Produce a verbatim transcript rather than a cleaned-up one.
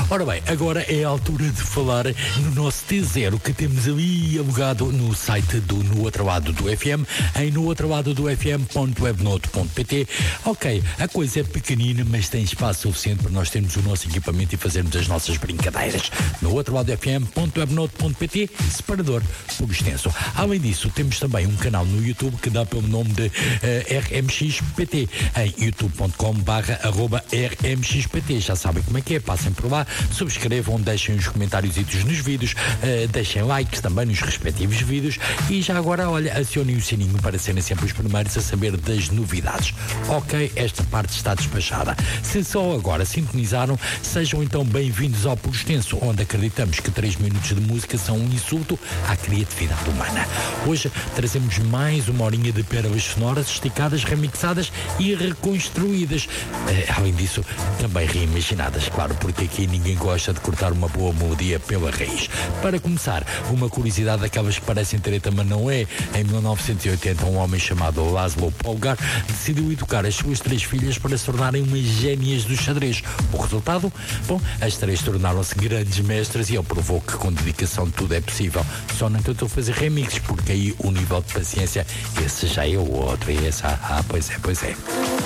Ora bem, agora é a altura de falar no nosso T zero que temos ali alugado no site do No Outro Lado do F M, em no outro lado do F M ponto webnote ponto pt. Ok, a coisa é pequenina, mas tem espaço suficiente para nós termos o nosso equipamento e fazermos as nossas brincadeiras. No outro lado do F M ponto webnote ponto pt, separador por extenso. Além disso, temos também um canal no YouTube que dá pelo nome de uh, R M X P T, em youtube ponto com barra arroba R M X P T. Já sabem como é que é, passem por lá, subscrevam, deixem os comentários nos vídeos, uh, deixem likes também nos respectivos vídeos e já agora, olha, acionem o sininho para serem sempre os primeiros a saber das novidades. Ok, esta parte está despachada. Se só agora sintonizaram, sejam então bem-vindos ao Por Extenso, onde acreditamos que três minutos de música são um insulto à criatividade humana. Hoje trazemos mais uma horinha de pérolas sonoras esticadas, remixadas e reconstruídas. Uh, além disso, também reimaginadas, claro, porque aqui ninguém gosta de cortar uma boa melodia pela raiz. Para começar, uma curiosidade daquelas que parecem treta, mas não é. Em mil novecentos e oitenta, um homem chamado Laszlo Polgar decidiu educar as suas três filhas para se tornarem umas génias do xadrez. O resultado? Bom, as três tornaram-se grandes mestras e ele provou que com dedicação tudo é possível. Só não tentou fazer remixes, porque aí o nível de paciência, esse já é o outro. E esse, ah, ah, pois é, pois é.